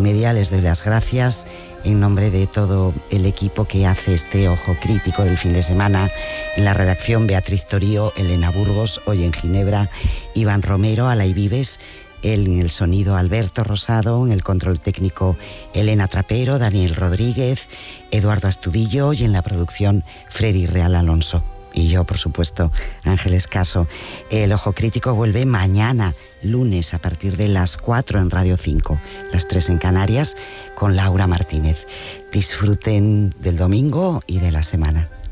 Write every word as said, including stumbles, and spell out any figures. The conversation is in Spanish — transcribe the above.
Media les doy las gracias en nombre de todo el equipo que hace este Ojo Crítico del fin de semana. En la redacción, Beatriz Torío, Elena Burgos, hoy en Ginebra, Iván Romero, Alay Vives, él en el sonido, Alberto Rosado, en el control técnico, Elena Trapero, Daniel Rodríguez, Eduardo Astudillo, y en la producción, Freddy Real Alonso. Y yo, por supuesto, Ángeles Caso. El Ojo Crítico vuelve mañana, lunes, a partir de las cuatro en Radio cinco, las tres en Canarias, con Laura Martínez. Disfruten del domingo y de la semana.